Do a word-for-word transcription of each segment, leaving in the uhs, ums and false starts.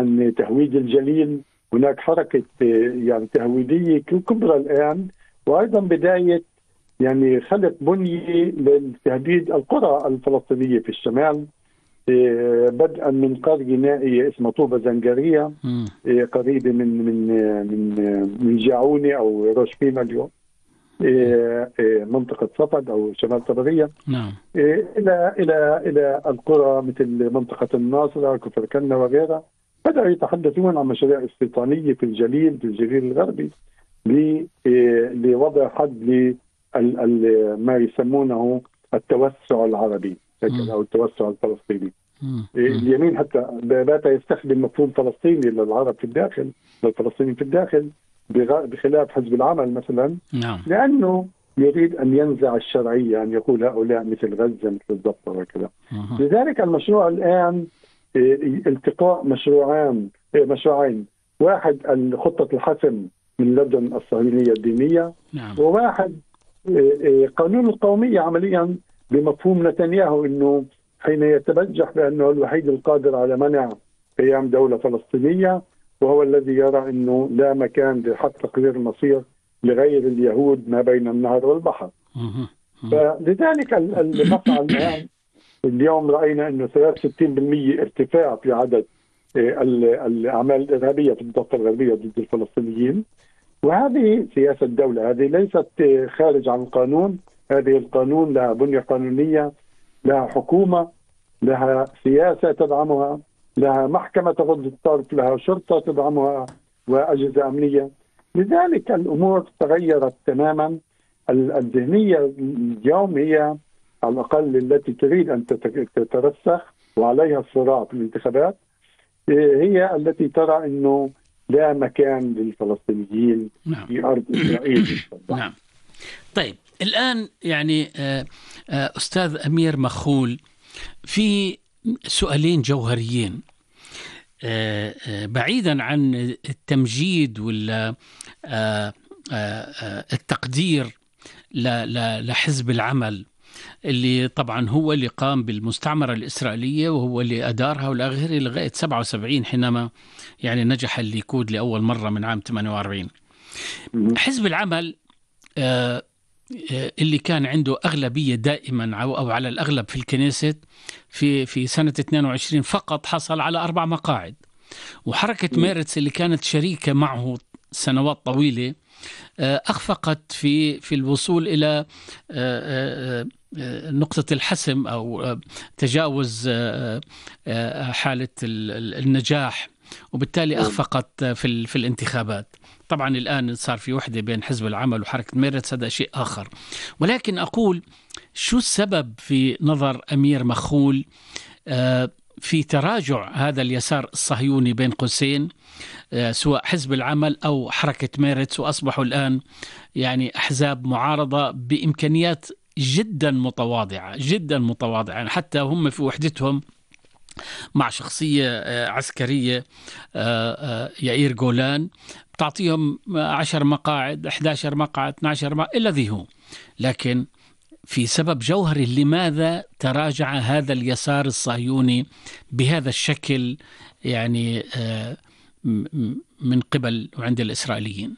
عن تهويد الجليل. هناك حركة يعني تهويدية كبرى الآن، وأيضا بداية يعني خلق بنية لتهديد القرى الفلسطينية في الشمال، بدءا من قرية نائية اسمها طوبة زنجرية قريبة من من من من جاعوني أو روشبيما اليوم، منطقة صفد أو شمال طبرية، نعم، إلى إلى إلى القرى مثل منطقة الناصرة كفر كنا وغيرها. بدأوا يتحدثون عن مشاريع استيطانية في الجليل في الجليل الغربي لوضع حد ل ما يسمونه التوسع العربي أو التوسع الفلسطيني. اليمين حتى بات يستخدم مفهوم فلسطيني للعرب في الداخل، للفلسطينيين في الداخل، بخلاف حزب العمل مثلا، نعم. لأنه يريد أن ينزع الشرعية، أن يقول هؤلاء مثل غزة مثل الضفة وكذا. لذلك المشروع الآن التقاء مشروعان مشروعين، واحد خطة الحسم من لدن الصهيونية الدينية، نعم. وواحد قانون القومية عمليا بمفهوم نتنياهو، أنه حين يتبجح بأنه الوحيد القادر على منع قيام دولة فلسطينية، وهو الذي يرى أنه لا مكان لحق تقرير المصير لغير اليهود ما بين النهر والبحر. فلذلك المفعل الآن اليوم رأينا أنه ثلاثة وستين بالمئة ارتفاع في عدد الأعمال الإرهابية في الضفة الغربية ضد الفلسطينيين، وهذه سياسة الدولة، هذه ليست خارج عن القانون، هذه القانون لها بنية قانونية، لها حكومة، لها سياسة تدعمها، لها محكمة تغض الطرف، لها شرطة تدعمها وأجهزة أمنية. لذلك الأمور تغيرت تماما. الذهنية اليوم هي على الأقل التي تريد أن تترسخ وعليها الصراع في الانتخابات، هي التي ترى أنه لا مكان للفلسطينيين نعم. في أرض إسرائيل. نعم. طيب الآن يعني أستاذ أمير مخول، في سؤالين جوهريين بعيدا عن التمجيد ولا التقدير لحزب العمل اللي طبعا هو اللي قام بالمستعمرة الإسرائيلية وهو اللي أدارها والآخر لغاية سبعة وسبعين حينما يعني نجح الليكود لأول مرة من عام ثمانية وأربعين. حزب العمل اللي كان عنده أغلبية دائما أو على الأغلب في الكنيست في في سنة اثنين وعشرين فقط حصل على أربع مقاعد، وحركة ميرتس اللي كانت شريكة معه سنوات طويلة أخفقت في في الوصول إلى نقطة الحسم أو تجاوز حالة النجاح، وبالتالي أخفقت في في الانتخابات. طبعا الآن صار في وحدة بين حزب العمل وحركة ميرتس، هذا شيء آخر. ولكن أقول شو السبب في نظر أمير مخول في تراجع هذا اليسار الصهيوني بين قوسين، سواء حزب العمل أو حركة ميرتس، وأصبحوا الآن يعني أحزاب معارضة بإمكانيات جدا متواضعة جدا متواضعة، يعني حتى هم في وحدتهم مع شخصية عسكرية يائير جولان بتعطيهم عشر مقاعد، إحدى عشرة مقعد، اثني عشر مقعد الذي هو. لكن في سبب جوهري لماذا تراجع هذا اليسار الصهيوني بهذا الشكل يعني من قبل وعند الإسرائيليين؟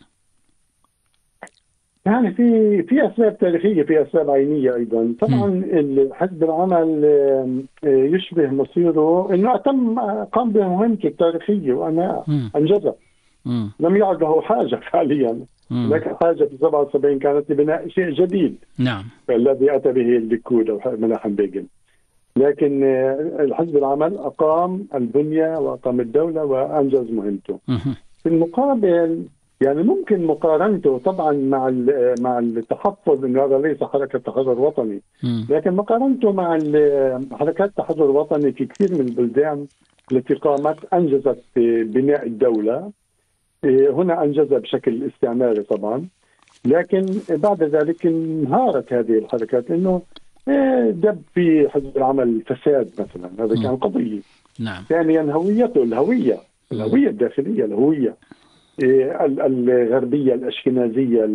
يعني في في أسباب تاريخية، في أسباب عينية أيضا. طبعا حزب العمل يشبه مصيره أنه أتم قام بمهمته التاريخية وأنا أنجزها، لم يعد له حاجة حاليا. لكن حاجة في سبعة وسبعين كانت لبناء شيء جديد، نعم، الذي أتى به الليكود أو مناحم بيغن. لكن الحزب العمل أقام البنية وأقام الدولة وأنجز مهمته. في المقابل يعني ممكن مقارنته طبعا مع مع التحفظ انه هذا ليس حركه تحرر وطني، لكن مقارنته مع حركات التحرر الوطني في كثير من البلدان التي قامت انجزت بناء الدوله، هنا انجز بشكل استعماري طبعا، لكن بعد ذلك انهارت هذه الحركات انه دب في حزب العمل فساد مثلا، هذا كان قضيه. نعم. ثانيا هويته، الهويه الهويه الداخليه، الهويه الغربية الأشكنازية،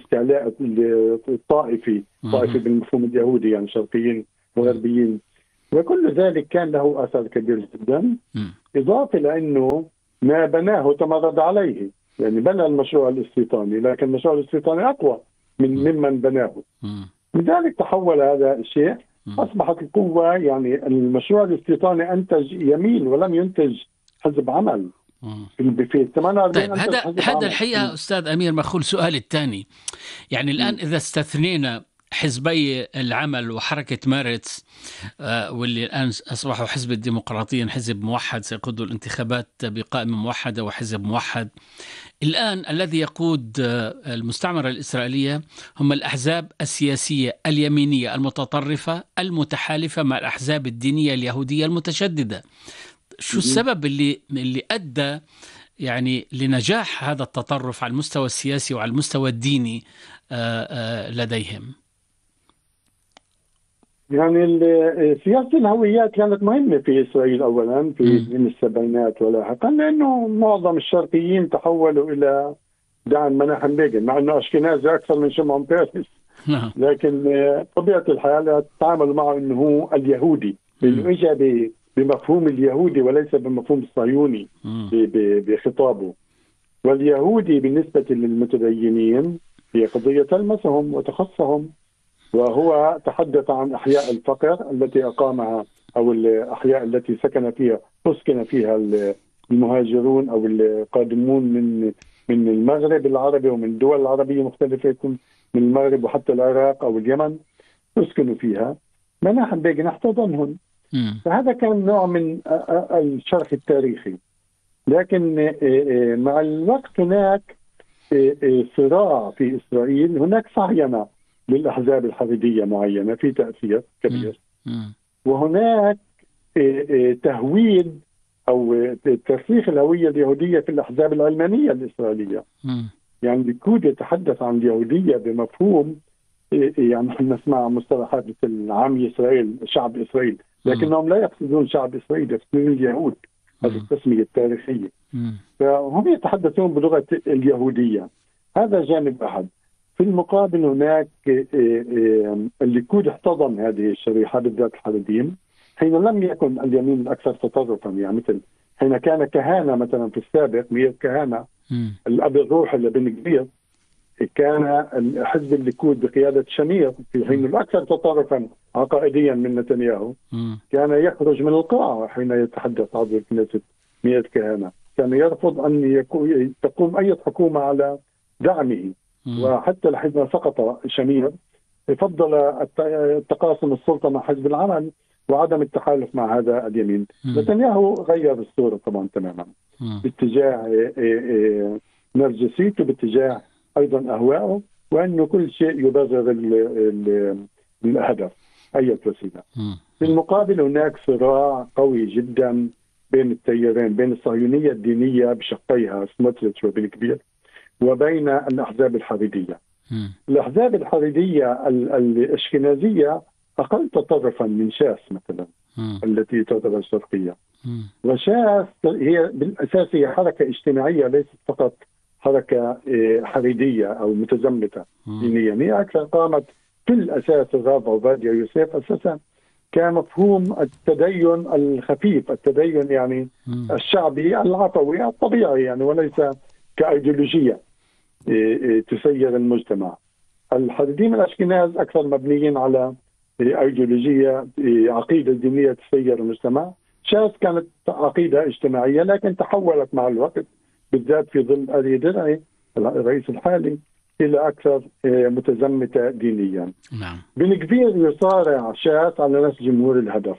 الاستعلاء الطائفي، طائفي بالمفهوم اليهودي، يعني شرقيين وغربيين. وكل ذلك كان له أثر كبير جدا، إضافة لأنه ما بناه تمرد عليه. يعني بنى المشروع الاستيطاني، لكن المشروع الاستيطاني أقوى من ممن بناه. لذلك تحول هذا الشيء، أصبحت القوة، يعني المشروع الاستيطاني أنتج يمين ولم ينتج حزب عمل. في ثمانية وأربعين طيب هذا هذا الحقيقة أستاذ أمير مخول سؤال الثاني، يعني الآن إذا استثنينا حزبي العمل وحركة مارتس آه واللي الآن أصبحوا حزب الديمقراطية، حزب موحد سيقود الانتخابات بقائمة موحدة وحزب موحد، الآن الذي يقود آه المستعمرة الإسرائيلية هم الأحزاب السياسية اليمينية المتطرفة المتحالفة مع الأحزاب الدينية اليهودية المتشددة. شو السبب اللي اللي أدى يعني لنجاح هذا التطرف على المستوى السياسي وعلى المستوى الديني آآ آآ لديهم؟ يعني سياسة الهويات كانت مهمة في إسرائيل أولا في من السبعينات ولاحقا، لأنه معظم الشرقيين تحولوا إلى دعم مناحم بيغن، مع أنه أشكنازي أكثر من شمعون بيرس، لكن طبيعة الحياة تعاملوا معه أنه هو اليهودي، لأنه إجا بمفهوم اليهودي وليس بمفهوم الصهيوني بخطابه. واليهودي بالنسبة للمتدينين هي قضية تلمسهم وتخصهم، وهو تحدث عن أحياء الفقر التي أقامها أو الأحياء التي سكن فيها أسكن فيها المهاجرون أو القادمون من من المغرب العربي ومن دول العربية مختلفة، من المغرب وحتى العراق أو اليمن أسكنوا فيها. مناحم بيغن احتضنهم، فهذا كان نوع من الشرح التاريخي. لكن مع الوقت هناك صراع في إسرائيل، هناك صهيونة للأحزاب الحريدية معينة في تأثير كبير، وهناك تهويد أو ترسيخ الهوية اليهودية في الأحزاب العلمانية الإسرائيلية. يعني ليكود يتحدث عن اليهودية بمفهوم، يعني نسمع مصطلحات مثل عام إسرائيل، شعب إسرائيل، لكنهم لا يقصدون شعب إسرائيل، يقصدون اليهود، هذه التسمية التاريخية. فهم يتحدثون بلغة اليهودية. هذا جانب أحد. في المقابل هناك الليكود احتضن هذه الشريحة بالذات الحريديين حين لم يكن اليمين الأكثر تطرفا، يعني مثل حين كان كهانة مثلا في السابق، مير كهانة الأب الروحي لبن كبير، كان حزب الليكود بقيادة شمير في حين الأكثر تطرفا عقائديا من نتنياهو كان يخرج من القاعة حين يتحدث عضو الكنيست مير كهانة، كان يرفض أن تقوم أي حكومة على دعمه. وحتى لحين سقط شمير فضل التقاسم السلطة مع حزب العمل وعدم التحالف مع هذا اليمين. نتنياهو غير الصورة طبعا تماما باتجاه نرجسيته، باتجاه أيضا أهوائه، وأنه كل شيء يبرر الهدف أي وسيلة. في المقابل هناك صراع قوي جدا بين التيارين، بين الصهيونية الدينية بشقيها سموتريتش وبن كبير، وبين الأحزاب الحريدية. الأحزاب الحريدية الأشكنازية أقل تطرفا من شاس مثلا التي تعتبر الشرقية. وشاس هي بالأساس هي حركة اجتماعية، ليست فقط حركة حريدية أو متزمتة دينيا، هي أكثر قامت في الأساس الراب عبادية يوسف أساسا كمفهوم التدين الخفيف، التدين يعني الشعبي العفوي الطبيعي، يعني وليس كأيديولوجية تسير المجتمع. الحريديين الأشكناز أكثر مبنيين على أيديولوجية عقيدة دينية تسير المجتمع. شاس كانت عقيدة اجتماعية لكن تحولت مع الوقت بالذات في ظل أري درعي الرئيس الحالي إلى أكثر متزمتة دينيا. نعم. بن كبير يصارع شاس على نفس جمهور الهدف،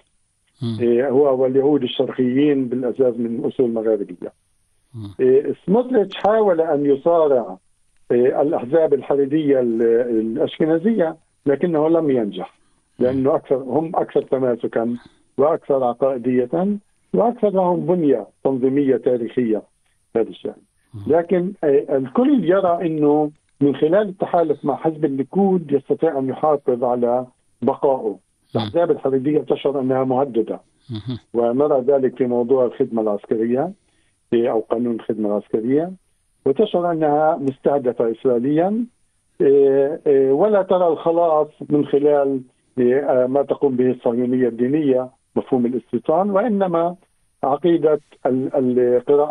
هو واليهود الشرقيين بالأساس من أصول مغاربية. سموتريتش حاول أن يصارع الأحزاب الحريدية الأشكنازية لكنه لم ينجح، لأنه أكثر هم أكثر تماسكا وأكثر عقائدية وأكثر لهم بنية تنظيمية تاريخية هذا الشيء. لكن الكل يرى أنه من خلال التحالف مع حزب الليكود يستطيع أن يحافظ على بقائه. الأحزاب الحريدية تشعر أنها مهددة، ونرى ذلك في موضوع الخدمة العسكرية أو قانون الخدمة العسكرية، وتشعر أنها مستهدفة إسرائيليا ولا ترى الخلاص من خلال ما تقوم به الصهيونية الدينية مفهوم الاستيطان، وإنما عقيدة القراءة